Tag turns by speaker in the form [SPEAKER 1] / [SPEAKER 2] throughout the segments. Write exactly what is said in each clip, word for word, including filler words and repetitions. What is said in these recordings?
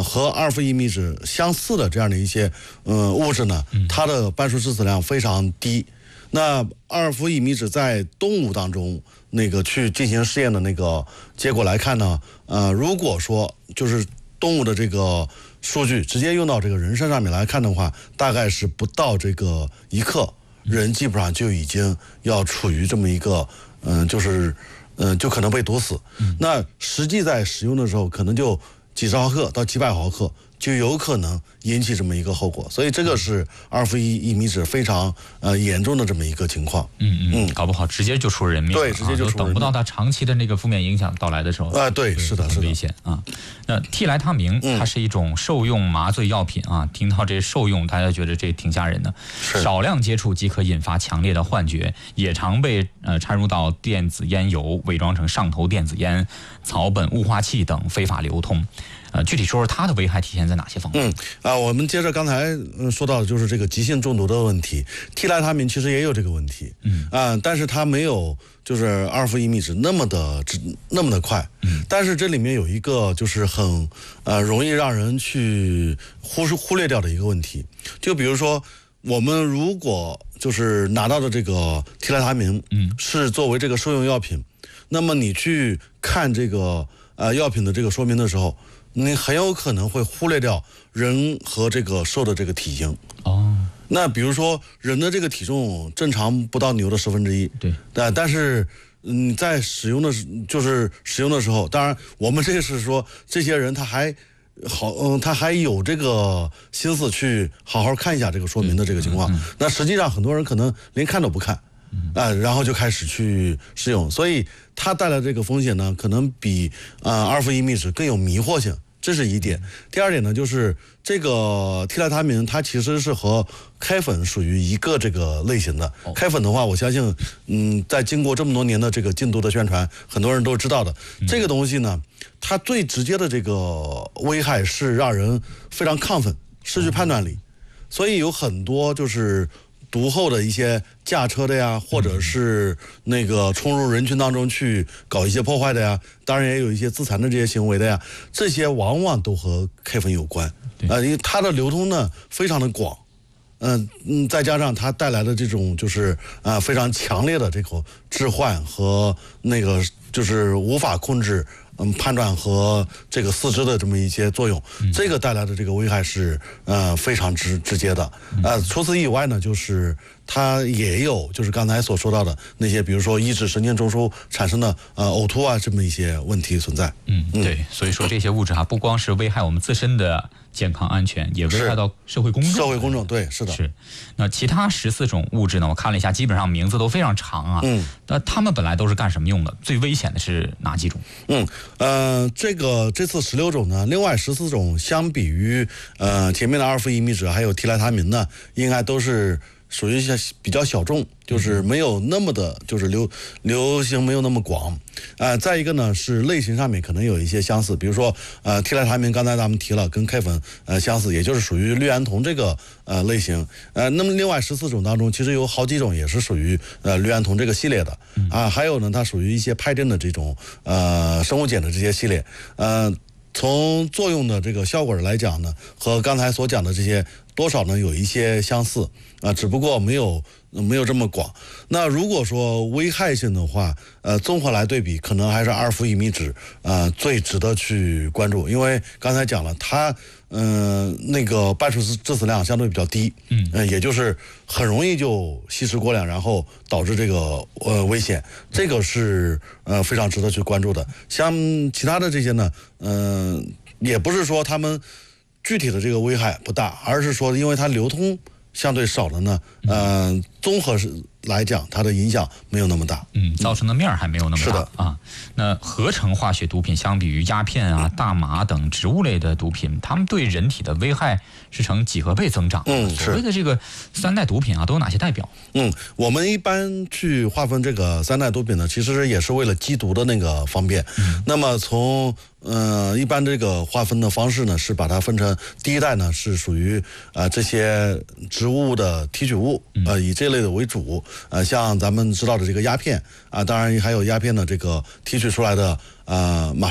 [SPEAKER 1] 呃和阿尔法伊米酯相似的这样的一些呃物质呢，它的半数致死量非常低。那阿尔法伊米酯在动物当中那个去进行试验的那个结果来看呢，呃，如果说就是动物的这个数据直接用到这个人身上面来看的话，大概是不到这个一克，人基本上就已经要处于这么一个嗯、呃，就是嗯、呃，就可能被毒死。那实际在使用的时候，可能就几十毫克到几百毫克。就有可能引起这么一个后果，所以这个是阿尔法伊米酯非常呃严重的这么一个情况。
[SPEAKER 2] 嗯嗯，搞不好直接就出人命。
[SPEAKER 1] 对，直接就出人命，
[SPEAKER 2] 等不到它长期的那个负面影响到来的时候。
[SPEAKER 1] 啊，对，是的，是的，
[SPEAKER 2] 危险啊。那替来他明，它是一种受用麻醉药品啊。听到这受用，大家觉得这挺吓人的。少量接触即可引发强烈的幻觉，也常被呃掺入到电子烟油，伪装成上头电子烟、草本雾化器等非法流通。呃，具体说说它的危害体现在哪些方面？
[SPEAKER 1] 嗯啊，我们接着刚才嗯说到的就是这个急性中毒的问题，替来他明其实也有这个问题，嗯啊，但是它没有就是阿尔法伊米酯那么的那么的快，嗯，但是这里面有一个就是很呃容易让人去忽视忽略掉的一个问题，就比如说我们如果就是拿到的这个替来他明，嗯，是作为这个受用药品，那么你去看这个呃药品的这个说明的时候，你很有可能会忽略掉人和这个兽的这个体型。
[SPEAKER 2] 哦，
[SPEAKER 1] 那比如说人的这个体重正常不到牛的十分之一，
[SPEAKER 2] 对，
[SPEAKER 1] 但但是嗯，在使用的就是使用的时候，当然我们这个是说这些人他还好，嗯，他还有这个心思去好好看一下这个说明的这个情况。嗯嗯、那实际上很多人可能连看都不看。啊、呃，然后就开始去使用，所以它带来这个风险呢，可能比呃阿尔法伊米酯更有迷惑性，这是一点。第二点呢，就是这个替来他明，它其实是和开粉属于一个这个类型的。哦、开粉的话，我相信，嗯，在经过这么多年的这个禁毒的宣传，很多人都知道的。嗯、这个东西呢，它最直接的这个危害是让人非常亢奋，失去判断力，嗯、所以有很多就是毒后的一些驾车的呀，或者是那个冲入人群当中去搞一些破坏的呀，当然也有一些自残的这些行为的呀，这些往往都和开粉有关。呃，因为它的流通呢非常的广，嗯、呃、嗯，再加上它带来的这种就是啊、呃、非常强烈的这个致幻和那个就是无法控制。嗯，判断和这个四肢的这么一些作用，嗯、这个带来的这个危害是呃非常直直接的。呃，除此以外呢，就是它也有就是刚才所说到的那些，比如说抑制神经中枢产生的呃呕吐啊这么一些问题存在。
[SPEAKER 2] 嗯，对，所以说这些物质哈，不光是危害我们自身的健康安全，也危害到社会公众。
[SPEAKER 1] 社会公众，对，是的。
[SPEAKER 2] 是。那其他十四种物质呢？我看了一下，基本上名字都非常长啊。
[SPEAKER 1] 嗯。
[SPEAKER 2] 那它们本来都是干什么用的？最危险的是哪几种？
[SPEAKER 1] 嗯。呃，这个这次十六种呢，另外十四种相比于呃前面的阿尔法伊米酯还有替来他明呢，应该都是属于像比较小众，就是没有那么的，就是流流行没有那么广。呃，再一个呢是类型上面可能有一些相似，比如说呃替来他明刚才咱们提了跟开粉呃相似，也就是属于氯胺酮这个呃类型。呃，那么另外十四种当中，其实有好几种也是属于呃氯胺酮这个系列的啊、呃，还有呢它属于一些派定的这种呃生物碱的这些系列。呃，从作用的这个效果来讲呢，和刚才所讲的这些多少呢有一些相似啊、呃，只不过没有。没有这么广。那如果说危害性的话，呃，综合来对比，可能还是阿尔法伊米酯呃最值得去关注，因为刚才讲了，它嗯、呃、那个半数致死量相对比较低，嗯、呃，也就是很容易就吸食过量，然后导致这个呃危险，这个是呃非常值得去关注的。像其他的这些呢，嗯、呃，也不是说他们具体的这个危害不大，而是说因为它流通相对少的呢，嗯、呃，综合来讲，它的影响没有那么大，
[SPEAKER 2] 嗯，造成的面还没有那么大，
[SPEAKER 1] 是的
[SPEAKER 2] 啊。那合成化学毒品相比于鸦片啊、大麻等植物类的毒品，它们对人体的危害是呈几何倍增长。
[SPEAKER 1] 嗯，
[SPEAKER 2] 所谓的这个三代毒品啊，都有哪些代表？
[SPEAKER 1] 嗯，我们一般去划分这个三代毒品呢，其实也是为了缉毒的那个方便。嗯、那么从呃一般这个划分的方式呢，是把它分成第一代呢是属于啊、呃、这些植物的提取物，呃以这类的为主。呃，像咱们知道的这个鸦片啊，当然还有鸦片的这个提取出来的呃吗啡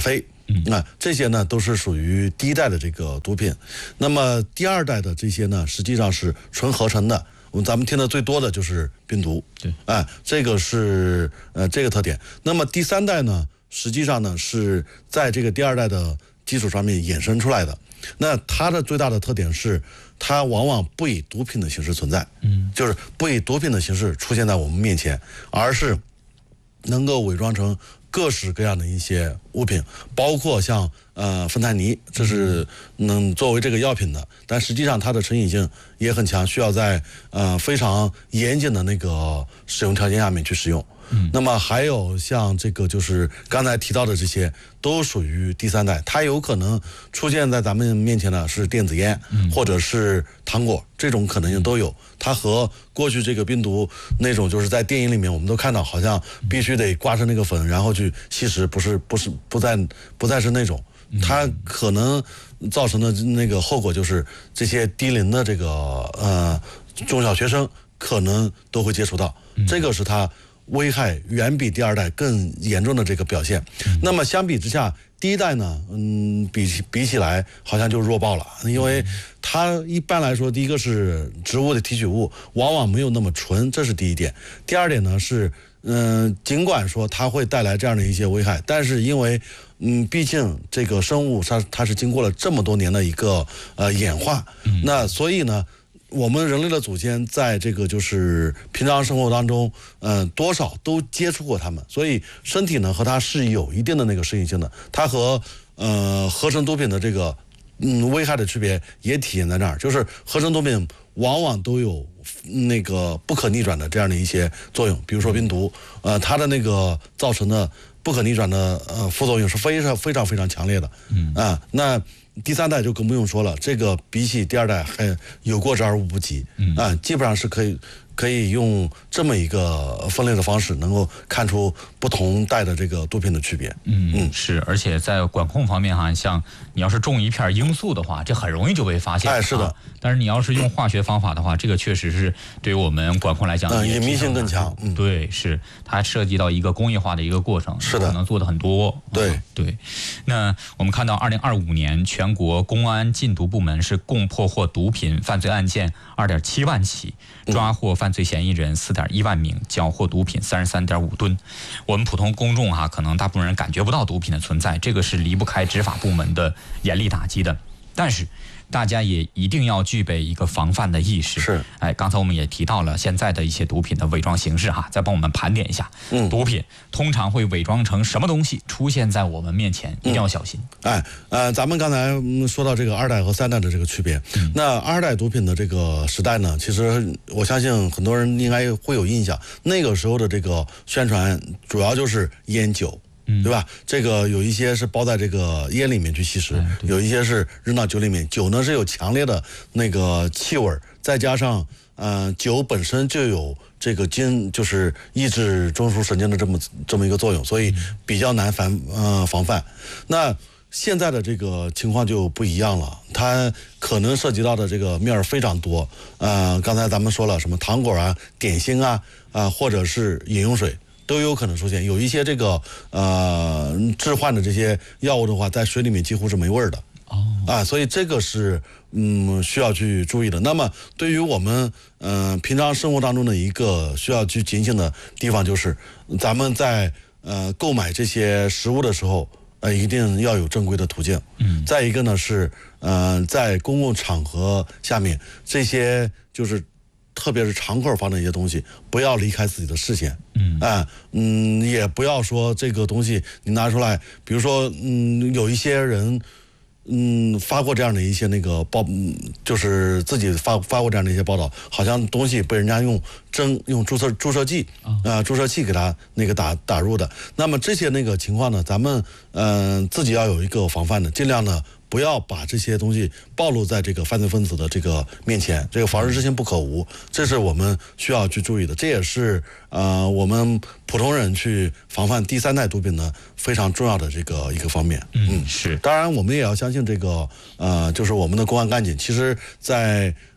[SPEAKER 1] 嗯，那、啊、这些呢都是属于第一代的这个毒品。那么第二代的这些呢，实际上是纯合成的。我们咱们听的最多的就是冰毒，
[SPEAKER 2] 对，
[SPEAKER 1] 哎、啊，这个是呃这个特点。那么第三代呢，实际上呢是在这个第二代的基础上面衍生出来的。那它的最大的特点是，它往往不以毒品的形式存在，嗯，就是不以毒品的形式出现在我们面前，而是能够伪装成各式各样的一些物品，包括像呃芬太尼，这是能作为这个药品的，但实际上它的成瘾性也很强，需要在呃非常严谨的那个使用条件下面去使用。嗯，那么还有像这个就是刚才提到的这些，都属于第三代，它有可能出现在咱们面前的是电子烟，嗯、或者是糖果，这种可能性都有。它和过去这个冰毒那种，就是在电影里面我们都看到，好像必须得刮成那个粉，然后去吸食，不是不是不再不再是那种。它可能造成的那个后果就是这些低龄的这个呃中小学生可能都会接触到，这个是它危害远比第二代更严重的这个表现。那么相比之下，第一代呢，嗯，比比起来好像就弱爆了，因为它一般来说，第一个是植物的提取物往往没有那么纯，这是第一点。第二点呢是，嗯、呃，尽管说它会带来这样的一些危害，但是因为嗯，毕竟这个生物它它是经过了这么多年的一个呃演化，那所以呢，我们人类的祖先在这个就是平常生活当中，嗯、呃，多少都接触过它们，所以身体呢和它是有一定的那个适应性的。它和呃合成毒品的这个嗯危害的区别也体现在那儿，就是合成毒品往往都有那个不可逆转的这样的一些作用，比如说冰毒，呃，它的那个造成的不可逆转的呃副作用是非常非常非常强烈的，嗯啊，那第三代就更不用说了，这个比起第二代还有过之而无不及，嗯啊，基本上是可以可以用这么一个分类的方式，能够看出不同代的这个毒品的区别。
[SPEAKER 2] 嗯嗯，是，而且在管控方面哈，像你要是种一片罂粟的话，这很容易就被发现。
[SPEAKER 1] 哎，是的。
[SPEAKER 2] 啊、但是你要是用化学方法的话，这个确实是对于我们管控来讲，
[SPEAKER 1] 嗯，隐秘性更强。
[SPEAKER 2] 嗯，对，是它涉及到一个工业化的一个过程，
[SPEAKER 1] 是的，
[SPEAKER 2] 可能做的很多。
[SPEAKER 1] 对、
[SPEAKER 2] 啊、对。那我们看到，二零二五年全国公安禁毒部门是共破获毒品犯罪案件二点七万起，抓获犯罪嫌疑人四点一万名，缴获毒品三十三点五吨。我们普通公众哈、啊，可能大部分人感觉不到毒品的存在，这个是离不开执法部门的严厉打击的。但是大家也一定要具备一个防范的意识。
[SPEAKER 1] 是，
[SPEAKER 2] 哎，刚才我们也提到了现在的一些毒品的伪装形式哈，再帮我们盘点一下。嗯，毒品通常会伪装成什么东西出现在我们面前，一定要小心。
[SPEAKER 1] 嗯、哎，呃，咱们刚才说到这个二代和三代的这个区别，嗯、那二代毒品的这个时代呢，其实我相信很多人应该会有印象，那个时候的这个宣传主要就是烟酒。对吧？这个有一些是包在这个烟里面去吸食，哎、有一些是扔到酒里面。酒呢是有强烈的那个气味，再加上呃酒本身就有这个经就是抑制中枢神经的这么这么一个作用，所以比较难防呃防范。那现在的这个情况就不一样了，它可能涉及到的这个面儿非常多。呃，刚才咱们说了什么糖果啊、点心啊啊、呃，或者是饮用水。都有可能出现，有一些这个呃致幻的这些药物的话，在水里面几乎是没味儿的哦啊，所以这个是嗯需要去注意的。那么对于我们嗯、呃、平常生活当中的一个需要去警醒的地方，就是咱们在呃购买这些食物的时候，呃一定要有正规的途径。嗯，再一个呢是呃在公共场合下面这些就是。特别是常客放的一些东西，不要离开自己的视线。嗯，啊，嗯，也不要说这个东西你拿出来，比如说，嗯，有一些人，嗯，发过这样的一些那个报，就是自己发发过这样的一些报道，好像东西被人家用针用注射注射剂啊、呃、注射器给它那个打打入的。那么这些那个情况呢，咱们嗯、呃、自己要有一个防范的，尽量呢。不要把这些东西暴露在这个犯罪分子的这个面前，这个防人之心不可无，这是我们需要去注意的。这也是呃我们普通人去防范第三代毒品呢非常重要的这个一个方面。
[SPEAKER 2] 嗯，是。
[SPEAKER 1] 当然，我们也要相信这个呃，就是我们的公安干警，其实在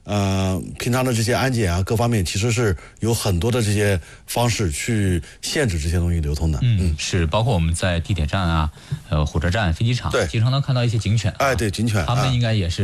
[SPEAKER 1] 呃，平常的这些安检啊，各方面其实是有很多的这些方式去限制这些东西流通的。
[SPEAKER 2] 嗯，嗯是，包括我们在地铁站啊、呃火车站、飞机场，经常能看到一些警犬、啊。
[SPEAKER 1] 哎，对，警犬，
[SPEAKER 2] 他们应该也是。